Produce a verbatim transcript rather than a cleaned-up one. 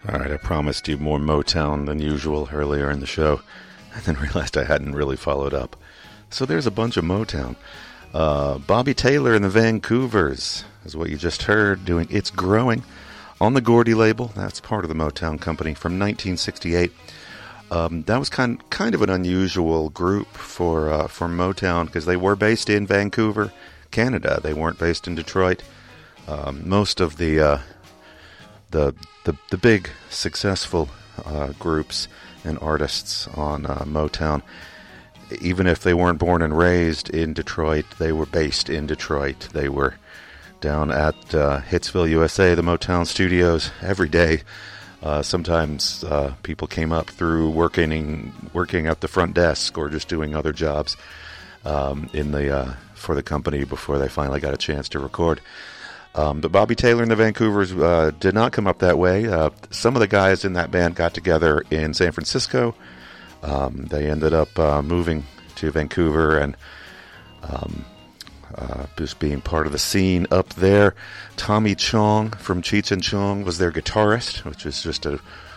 All right, I promised you more Motown than usual earlier in the show, and then realized I hadn't really followed up. So there's a bunch of Motown. Uh, Bobby Taylor and the Vancouvers is what you just heard, doing It's Growing on the Gordy label. That's part of the Motown Company from nineteen sixty-eight. Um, that was kind kind of an unusual group for uh, for Motown because they were based in Vancouver, Canada. They weren't based in Detroit. Um, most of the uh, the the the big successful uh, groups and artists on uh, Motown, even if they weren't born and raised in Detroit, they were based in Detroit. They were down at uh, Hitsville, U S A, the Motown studios, every day. Uh, sometimes uh, people came up through working working at the front desk or just doing other jobs um, in the uh, for the company before they finally got a chance to record. Um, but Bobby Taylor and the Vancouvers uh, did not come up that way. Uh, some of the guys in that band got together in San Francisco. Um, they ended up uh, moving to Vancouver and um, uh, just being part of the scene up there. Tommy Chong from Cheech and Chong was their guitarist, which is just a